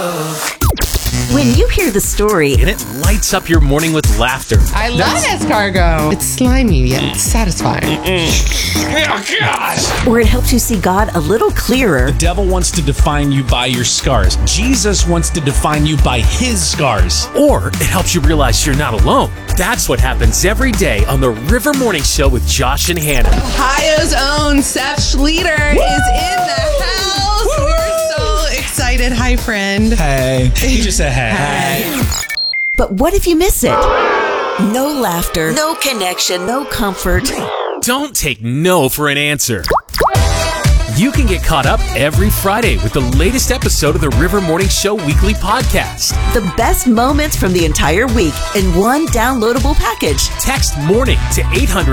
When you hear the story, and it lights up your morning with laughter. I love escargot. It's slimy yet satisfying. Oh, gosh! or it helps you see God a little clearer, The devil wants to define you by your scars. Jesus wants to define you by his scars. Or it helps you realize you're not alone. That's what happens every day on the River Morning Show with Josh and Hannah. Ohio's own Seth Schleter is in the house. We're so excited. Hi, friend. Hey. He just said hey. but what if you miss it? No laughter, no connection, no comfort. Don't take no for an answer. You can get caught up every Friday with the latest episode of the River Morning Show weekly podcast. The best moments from the entire week in one downloadable package. Text morning to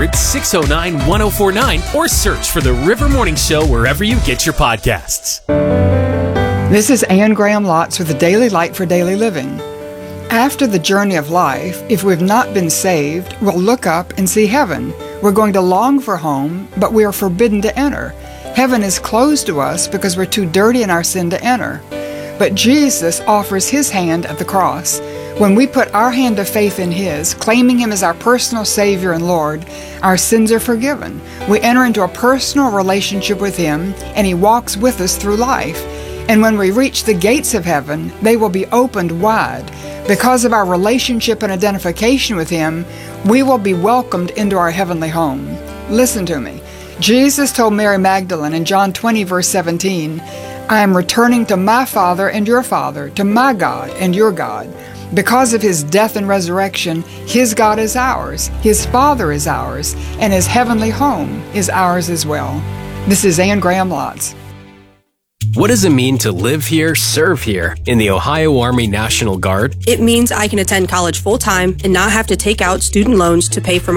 800-609-1049 or search for the River Morning Show wherever you get your podcasts. This is Anne Graham Lotz with the Daily Light for Daily Living. After the journey of life, if we've not been saved, we'll look up and see heaven. We're going to long for home, but we are forbidden to enter. Heaven is closed to us because we're too dirty in our sin to enter. But Jesus offers his hand at the cross. When we put our hand of faith in his, claiming him as our personal Savior and Lord, our sins are forgiven. We enter into a personal relationship with him, and he walks with us through life. And when we reach the gates of heaven, they will be opened wide. Because of our relationship and identification with him, we will be welcomed into our heavenly home. Listen to me. Jesus told Mary Magdalene in John 20, verse 17, I am returning to my Father and your Father, to my God and your God. Because of his death and resurrection, his God is ours, his Father is ours, and his heavenly home is ours as well. This is Anne Graham Lotz. What does it mean to live here, serve here in the Ohio Army National Guard? It means I can attend college full-time and not have to take out student loans to pay for my